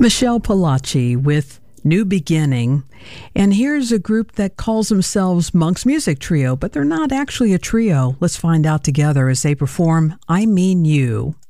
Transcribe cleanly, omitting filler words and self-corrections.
Michelle Palaci with New Beginning. And here's a group that calls themselves Monk's Music Trio, but they're not actually a trio. Let's find out together as they perform I Mean You.